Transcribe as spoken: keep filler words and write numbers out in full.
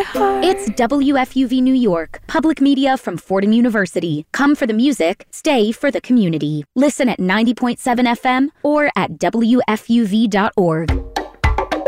heart. It's W F U V New York, public media from Fordham University. Come for the music, stay for the community. Listen at ninety point seven F M or at W F U V dot org.